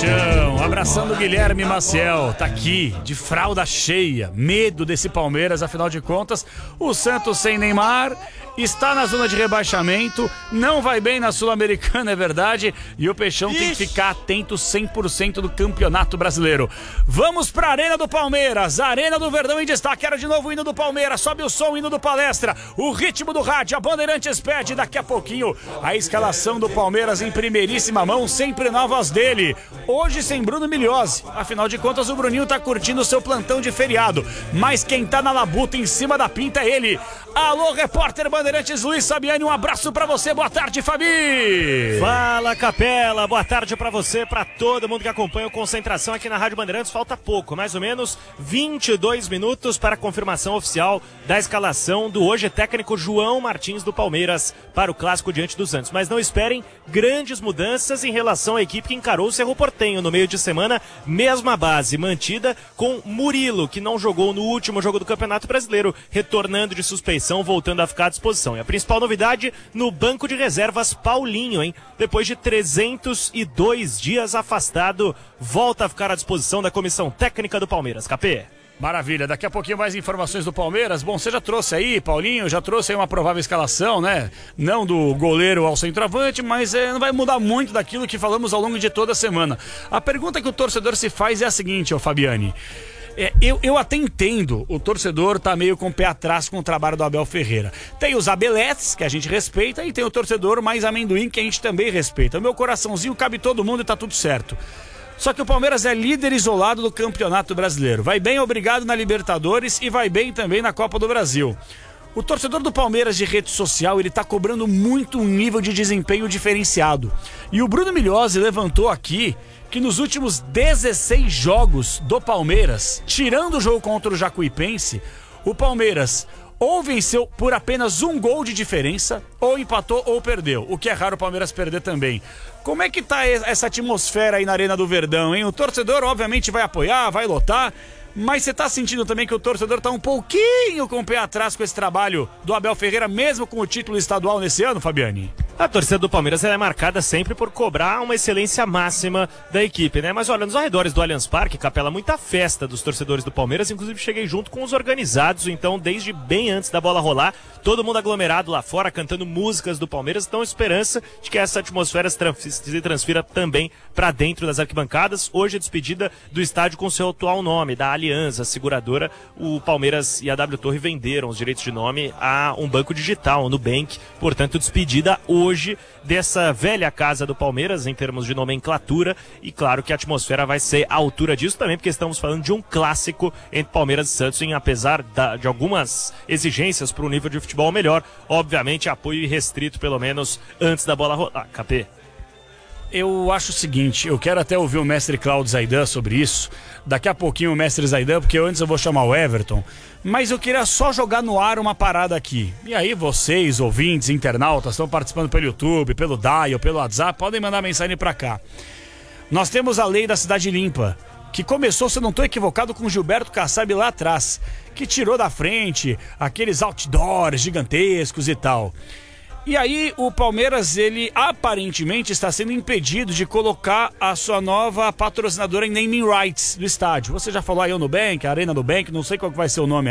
Peixão, abraçando o Guilherme Maciel, tá aqui, de fralda cheia, medo desse Palmeiras, afinal de contas, o Santos sem Neymar, está na zona de rebaixamento, não vai bem na Sul-Americana, é verdade, e o Peixão tem que ficar atento 100% do Campeonato Brasileiro. Vamos pra Arena do Palmeiras, Arena do Verdão em destaque, era de novo o hino do Palmeiras, sobe o som, hino do Palestra, o ritmo do rádio, a Bandeirantes pede daqui a pouquinho a escalação do Palmeiras em primeiríssima mão, sempre na voz dele. Hoje sem Bruno Milhozzi, afinal de contas o Bruninho tá curtindo o seu plantão de feriado, mas quem tá na labuta em cima da pinta é ele. Alô, repórter Bandeirantes Luiz Sabiani, um abraço pra você, boa tarde, Fabi! Fala, Capela, boa tarde pra você, pra todo mundo que acompanha o Concentração aqui na Rádio Bandeirantes. Falta pouco, mais ou menos 22 minutos para a confirmação oficial da escalação do hoje técnico João Martins do Palmeiras para o clássico diante do Santos. Mas não esperem grandes mudanças em relação à equipe que encarou o Cerro Porteño no meio de semana, mesma base mantida com Murilo, que não jogou no último jogo do Campeonato Brasileiro, retornando de suspeição, voltando a ficar à disposição. E a principal novidade no banco de reservas, Paulinho, hein? Depois de 302 dias afastado, volta a ficar à disposição da comissão técnica do Palmeiras. Capê? Maravilha, daqui a pouquinho mais informações do Palmeiras. Bom, você já trouxe aí, Paulinho, já trouxe aí uma provável escalação, né? Não do goleiro ao centroavante, mas não vai mudar muito daquilo que falamos ao longo de toda a semana. A pergunta que o torcedor se faz é a seguinte, Fabiani. Eu até entendo, o torcedor tá meio com o pé atrás com o trabalho do Abel Ferreira. Tem os abeletes, que a gente respeita, e tem o torcedor mais amendoim, que a gente também respeita. O meu coraçãozinho cabe todo mundo e tá tudo certo. Só que o Palmeiras é líder isolado do Campeonato Brasileiro. Vai bem, obrigado, na Libertadores e vai bem também na Copa do Brasil. O torcedor do Palmeiras de rede social, ele tá cobrando muito um nível de desempenho diferenciado. E o Bruno Milhozzi levantou aqui que nos últimos 16 jogos do Palmeiras, tirando o jogo contra o Jacuipense, o Palmeiras ou venceu por apenas um gol de diferença, ou empatou ou perdeu, o que é raro o Palmeiras perder também. Como é que tá essa atmosfera aí na Arena do Verdão, hein? O torcedor obviamente vai apoiar, vai lotar, mas você tá sentindo também que o torcedor tá um pouquinho com o pé atrás com esse trabalho do Abel Ferreira, mesmo com o título estadual nesse ano, Fabiani? A torcida do Palmeiras é marcada sempre por cobrar uma excelência máxima da equipe, né? Mas olha, nos arredores do Allianz Parque, Capela, muita festa dos torcedores do Palmeiras, inclusive cheguei junto com os organizados, então desde bem antes da bola rolar, todo mundo aglomerado lá fora, cantando músicas do Palmeiras, então esperança de que essa atmosfera se transfira também para dentro das arquibancadas. Hoje a despedida do estádio com seu atual nome, da Aliança Seguradora. O Palmeiras e a W Torre venderam os direitos de nome a um banco digital, o Nubank, portanto despedida hoje dessa velha casa do Palmeiras em termos de nomenclatura, e claro que a atmosfera vai ser à altura disso também, porque estamos falando de um clássico entre Palmeiras e Santos, apesar de algumas exigências para o nível de futebol melhor, obviamente apoio restrito pelo menos antes da bola rolar. Capê? Eu acho o seguinte, eu quero até ouvir o mestre Cláudio Zaidan sobre isso, daqui a pouquinho o mestre Zaidan, porque antes eu vou chamar o Everton, mas eu queria só jogar no ar uma parada aqui. E aí vocês, ouvintes, internautas, estão participando pelo YouTube, pelo Dial, pelo WhatsApp, podem mandar mensagem pra cá. Nós temos a lei da cidade limpa, que começou, se eu não estou equivocado, com Gilberto Kassab lá atrás, que tirou da frente aqueles outdoors gigantescos e tal. E aí o Palmeiras, ele aparentemente está sendo impedido de colocar a sua nova patrocinadora em naming rights do estádio. Você já falou aí o Nubank, a Arena Nubank, não sei qual que vai ser o nome